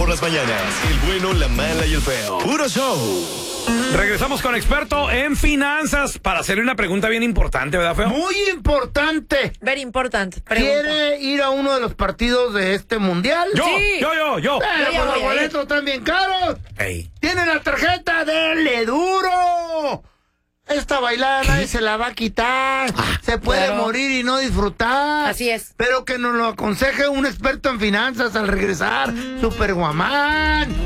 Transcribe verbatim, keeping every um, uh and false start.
por las mañanas. El bueno, la mala y el feo. Puro show. Regresamos con experto en finanzas para hacerle una pregunta bien importante, ¿verdad, feo? Muy importante. Very important. ¿Quiere ir a uno de los partidos de este mundial? Yo, Sí. yo, yo, yo. Pero ya pues voy los a ir. boletos están bien caros. Ey. Tiene la tarjeta, dele duro. Esta bailada nadie se la va a quitar. Se puede claro. morir y no disfrutar. Así es. Pero que nos lo aconseje un experto en finanzas al regresar. Super Guamán.